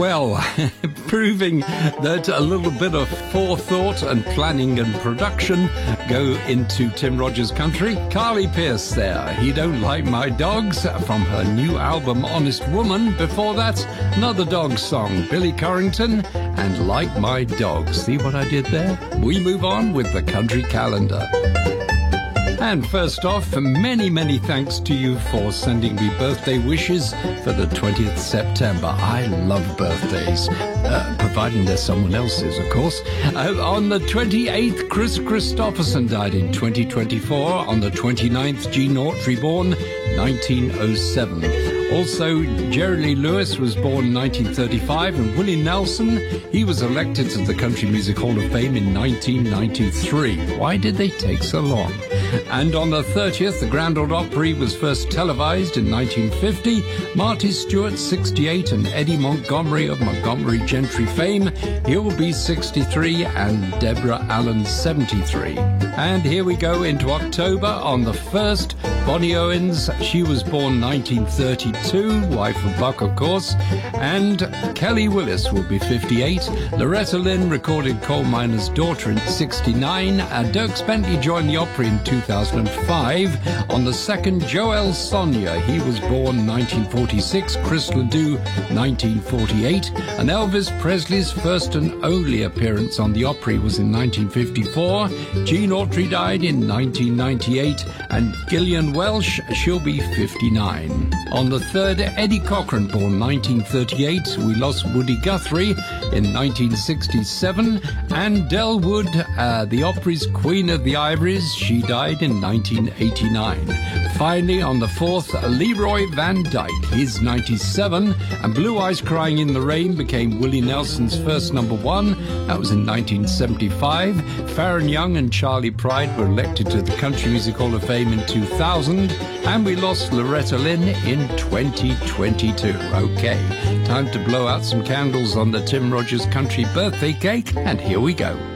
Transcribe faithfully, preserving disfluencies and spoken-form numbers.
Well, proving that a little bit of forethought and planning and production go into Tim Rogers country. Carly Pearce there, He Don't Like My Dogs, from her new album Honest Woman. Before that, another dog song, Billy Currington and Like My Dogs. See what I did there? We move on with the country calendar. And first off, many, many thanks to you for sending me birthday wishes for the twentieth of September. I love birthdays, uh, providing there's someone else's, of course. Uh, on the twenty-eighth, Chris Christopherson died in twenty twenty-four. On the twenty-ninth, Gene Autry, born nineteen oh seven. Also, Jerry Lee Lewis was born nineteen thirty-five, and Willie Nelson, he was elected to the Country Music Hall of Fame in nineteen ninety-three. Why did they take so long? And on the thirtieth, the Grand Ole Opry was first televised in nineteen fifty. Marty Stewart, sixty-eight, and Eddie Montgomery of Montgomery Gentry fame, he'll be sixty-three, and Deborah Allen, seventy-three. And here we go into October. On the first, Bonnie Owens, she was born nineteen thirty-two, wife of Buck, of course. And Kelly Willis will be fifty-eight. Loretta Lynn recorded Coal Miner's Daughter in sixty-nine. And Dirk Bentley joined the Opry in two thousand five. On the second, Joel Sonia, he was born nineteen forty-six. Chris Ledoux, nineteen forty-eight. And Elvis Presley's first and only appearance on the Opry was in nineteen fifty-four. Gene Autry died in nineteen ninety-eight. And Gillian Welsh, she'll be fifty-nine. On the third, Eddie Cochran, born nineteen thirty-eight. We lost Woody Guthrie in nineteen sixty-seven. And Del Wood, uh, the Opry's Queen of the Ivories, she died in nineteen eighty-nine. Finally, on the fourth, Leroy Van Dyke, he's ninety-seven. And Blue Eyes Crying in the Rain became Willie Nelson's first number one. That was in nineteen seventy-five. Farron Young and Charlie Pride were elected to the Country Music Hall of Fame in two thousand. And we lost Loretta Lynn in twenty twenty-two. Okay, time to blow out some candles on the Tim Rogers Country birthday cake, and here we go.